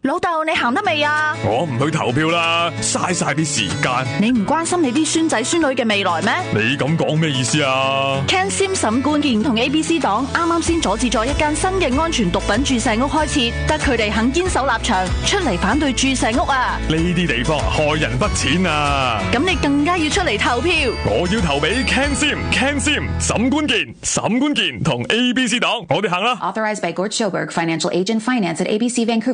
老豆，你行得未啊？ 我唔去投票啦，嘥晒啲時間。 你唔關心你啲孫仔孫女嘅未來咩？ 你咁講咩意思啊？ Ken Sim 沈冠健同 ABC 黨啱啱先阻止咗一間新嘅安全毒品注射屋開設，得佢哋肯堅守立場，出嚟反對注射屋啊！ 呢啲地方害人不淺啊！ 咁你更加要出嚟投票。 我要投俾 Ken Sim、沈冠健同 ABC 黨，我哋行啦。 Authorized by Gort Schoberg, Financial Agent, Finance at ABC Vancouver.